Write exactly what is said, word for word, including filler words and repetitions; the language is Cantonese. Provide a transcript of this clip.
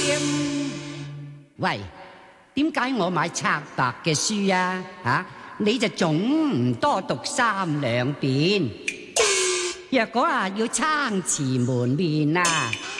喂，點解我買拆白嘅書啊？吓，你就總唔多讀三兩遍。若果啊要撐持門面啊，